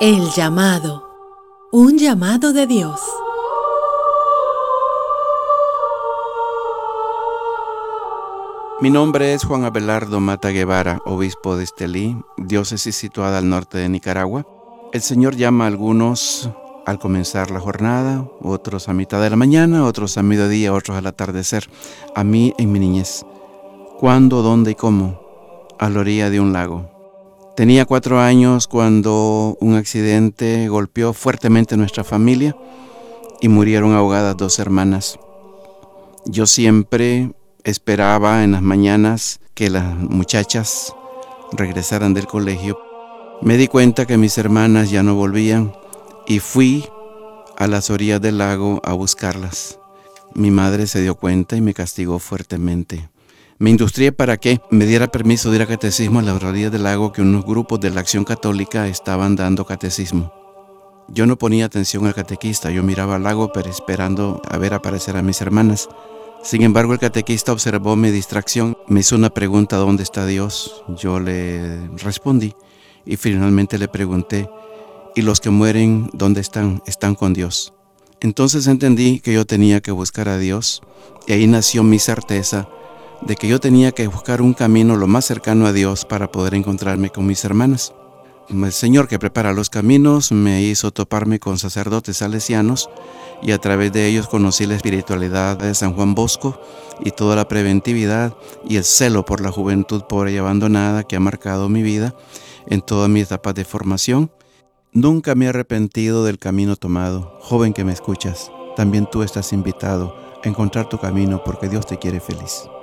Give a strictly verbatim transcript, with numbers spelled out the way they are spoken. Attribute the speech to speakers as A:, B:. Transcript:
A: El llamado. Un llamado de Dios.
B: Mi nombre es Juan Abelardo Mata Guevara, obispo de Estelí, diócesis situada al norte de Nicaragua. El Señor llama a algunos al comenzar la jornada, otros a mitad de la mañana, otros a mediodía, otros al atardecer. A mí en mi niñez. ¿Cuándo, dónde y cómo? A la orilla de un lago. Tenía cuatro años cuando un accidente golpeó fuertemente nuestra familia y murieron ahogadas dos hermanas. Yo siempre esperaba en las mañanas que las muchachas regresaran del colegio. Me di cuenta que mis hermanas ya no volvían y fui a las orillas del lago a buscarlas. Mi madre se dio cuenta y me castigó fuertemente. Me industrié para que me diera permiso de ir a catecismo a las orillas del lago, que unos grupos de la Acción Católica estaban dando catecismo. Yo no ponía atención al catequista, yo miraba al lago pero esperando a ver aparecer a mis hermanas. Sin embargo, el catequista observó mi distracción, me hizo una pregunta: ¿dónde está Dios? Yo le respondí y finalmente le pregunté: ¿y los que mueren dónde están? Están con Dios. Entonces entendí que yo tenía que buscar a Dios y ahí nació mi certeza de que yo tenía que buscar un camino lo más cercano a Dios para poder encontrarme con mis hermanas. El Señor, que prepara los caminos, me hizo toparme con sacerdotes salesianos y a través de ellos conocí la espiritualidad de San Juan Bosco y toda la preventividad y el celo por la juventud pobre y abandonada que ha marcado mi vida en todas mis etapas de formación. Nunca me he arrepentido del camino tomado. Joven que me escuchas, también tú estás invitado a encontrar tu camino porque Dios te quiere feliz.